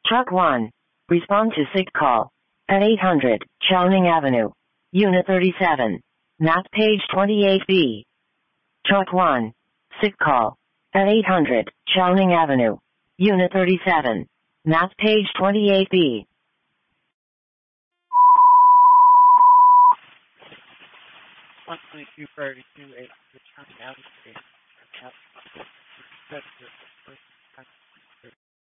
Truck 1. Respond to SIG call. At 800, Chowning Avenue. Unit 37. Map page 28B. Truck 1. SIG call. At 800, Chowning Avenue. Unit 37. Map page 28B. One point two priority 2 8 return out.